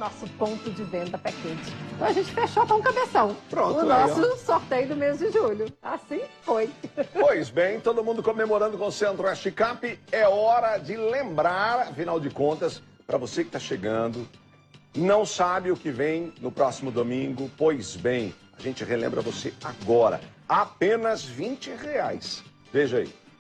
nosso ponto de venda Pé Quente. Então a gente fechou com o cabeção. Pronto, o legal. nosso sorteio do mês de julho. Assim foi. Pois bem, todo mundo comemorando com o Centro-Oeste Cap. É hora de lembrar, afinal de contas, para você que está chegando, não sabe o que vem no próximo domingo, pois bem, a gente relembra você agora. Apenas R$20. Veja aí.